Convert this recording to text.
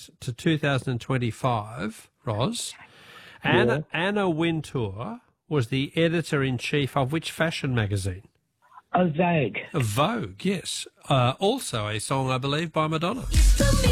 to 2025, Ros, Yeah. Anna Wintour was the editor-in-chief of which fashion magazine? A Vogue. Vogue, yes. Also a song, I believe, by Madonna.